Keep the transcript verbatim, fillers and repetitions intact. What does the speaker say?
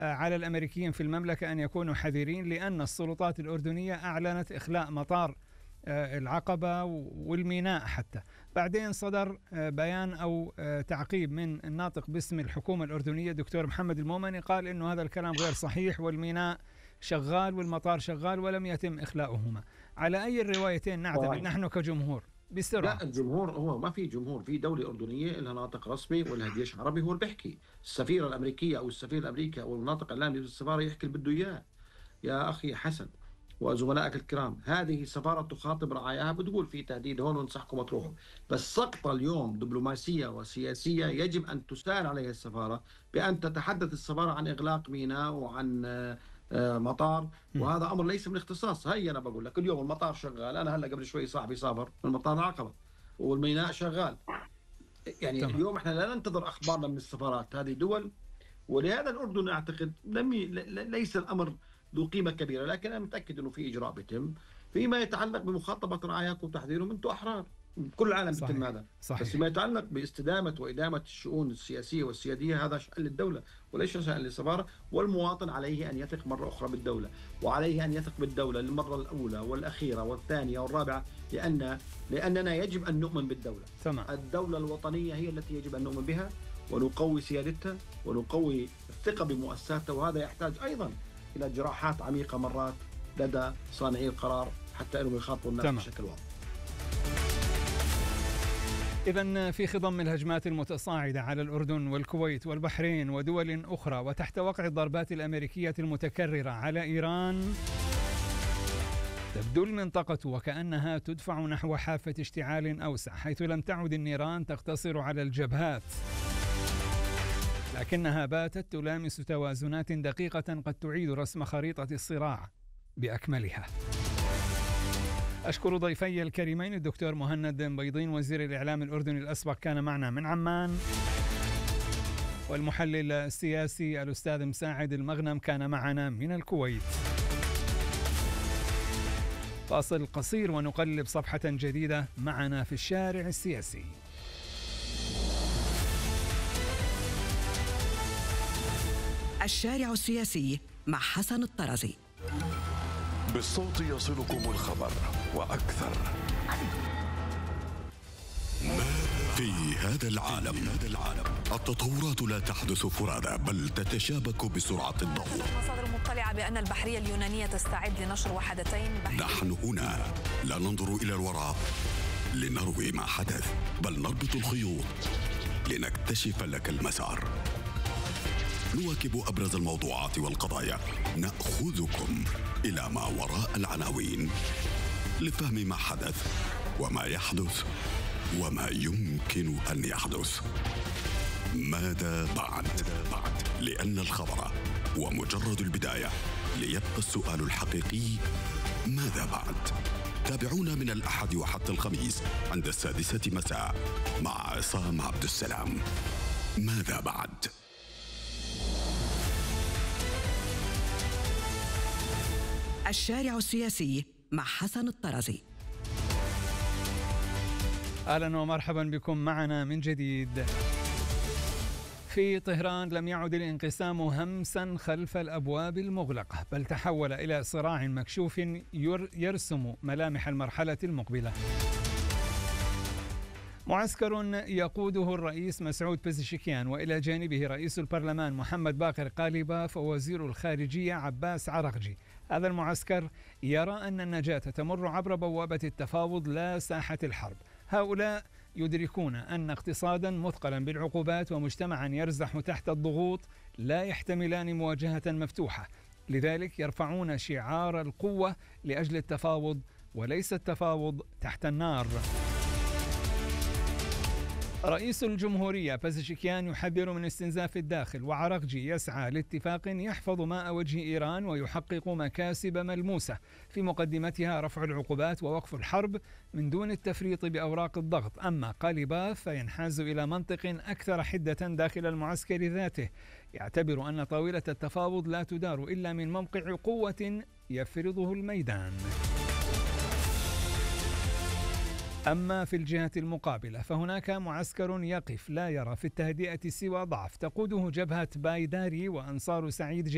على الأمريكيين في المملكة أن يكونوا حذرين، لأن السلطات الأردنية أعلنت إخلاء مطار العقبة والميناء حتى. بعدين صدر بيان أو تعقيب من الناطق باسم الحكومة الأردنية دكتور محمد المومني، قال إنه هذا الكلام غير صحيح، والميناء شغال والمطار شغال ولم يتم إخلاؤهما. على أي الروايتين نعتمد نحن كجمهور بسرعة؟ لا، الجمهور هو ما في جمهور، في دولة أردنية لها ناطق رسمي ولها جيش عربي هو اللي بيحكي. السفيرة الأمريكية أو السفير الأمريكي أو الناطق الإعلامي بالسفارة يحكي اللي بده إياه. يا أخي حسن وزملائك الكرام، هذه السفارة تخاطب رعاياها، بتقول في تهديد هون ونصحكم تروحوا، بس سقطة اليوم دبلوماسية وسياسية يجب أن تسال عليها السفارة، بأن تتحدث السفارة عن إغلاق ميناء وعن مطار، وهذا أمر ليس من اختصاص. هي أنا بقول لك اليوم المطار شغال، أنا هلا قبل شوي صاحبي سافر من مطار العقبة والميناء شغال. يعني طبعا. اليوم احنا لا ننتظر أخبارنا من السفارات، هذه دول، ولهذا الأردن أعتقد لم ليس الأمر ذو قيمة كبيرة، لكن أنا متأكد أنه في إجراء بيتم فيما يتعلق بمخاطبة رعاياكم وتحذيرهم. أنتم أحرار، كل العالم بيتم هذا، بس فيما يتعلق باستدامة وإدامة الشؤون السياسية والسيادية هذا شأن للدولة وليس شأن للسفارة. والمواطن عليه أن يثق مرة أخرى بالدولة، وعليه أن يثق بالدولة للمرة الأولى والأخيرة والثانية والرابعة، لأن لأننا يجب أن نؤمن بالدولة. تمام. الدولة الوطنية هي التي يجب أن نؤمن بها ونقوي سيادتها ونقوي الثقة بمؤسساتها، وهذا يحتاج أيضا إلى جراحات عميقة مرات لدى صانعي القرار حتى أنهم يخاطبوا الناس بشكل واضح. إذن في خضم الهجمات المتصاعدة على الأردن والكويت والبحرين ودول أخرى، وتحت وقع الضربات الأمريكية المتكررة على إيران، تبدو المنطقة وكأنها تدفع نحو حافة اشتعال أوسع، حيث لم تعد النيران تقتصر على الجبهات، لكنها باتت تلامس توازنات دقيقة قد تعيد رسم خريطة الصراع بأكملها. أشكر ضيفي الكريمين الدكتور مهند بيضين وزير الإعلام الأردني الأسبق كان معنا من عمان، والمحلل السياسي الأستاذ مساعد المغنم كان معنا من الكويت. فاصل قصير ونقلب صفحة جديدة معنا في الشارع السياسي. الشارع السياسي مع حسن الطرزي. بالصوت يصلكم الخبر وأكثر. في هذا العالم التطورات لا تحدث فرادى بل تتشابك بسرعة الضوء. مصادر مطلعة بأن البحرية اليونانية تستعد لنشر وحدتين بحرية. نحن هنا لا ننظر إلى الوراء لنروي ما حدث، بل نربط الخيوط لنكتشف لك المسار. نواكب أبرز الموضوعات والقضايا، نأخذكم إلى ما وراء العناوين لفهم ما حدث وما يحدث وما يمكن أن يحدث. ماذا بعد؟ لأن الخبر ومجرد البداية، ليبقى السؤال الحقيقي ماذا بعد؟ تابعونا من الأحد وحتى الخميس عند السادسة مساء مع عصام عبد السلام. ماذا بعد؟ الشارع السياسي مع حسن الطرزي. أهلا ومرحبا بكم معنا من جديد. في طهران لم يعد الانقسام همسا خلف الأبواب المغلقة، بل تحول إلى صراع مكشوف يرسم ملامح المرحلة المقبلة. معسكر يقوده الرئيس مسعود بزشكيان، وإلى جانبه رئيس البرلمان محمد باقر قالباف ووزير الخارجية عباس عرقجي. هذا المعسكر يرى أن النجاة تمر عبر بوابة التفاوض لا ساحة الحرب. هؤلاء يدركون أن اقتصادا مثقلا بالعقوبات ومجتمعا يرزح تحت الضغوط لا يحتملان مواجهة مفتوحة، لذلك يرفعون شعار القوة لأجل التفاوض وليس التفاوض تحت النار. رئيس الجمهورية بزشكيان يحذر من استنزاف الداخل، وعرقجي يسعى لاتفاق يحفظ ماء وجه إيران ويحقق مكاسب ملموسة، في مقدمتها رفع العقوبات ووقف الحرب من دون التفريط بأوراق الضغط. أما قالباف فينحاز إلى منطق أكثر حدة داخل المعسكر ذاته، يعتبر أن طاولة التفاوض لا تدار إلا من موقع قوة يفرضه الميدان. أما في الجهة المقابلة فهناك معسكر يقف لا يرى في التهدئة سوى ضعف، تقوده جبهة بايداري وأنصار سعيد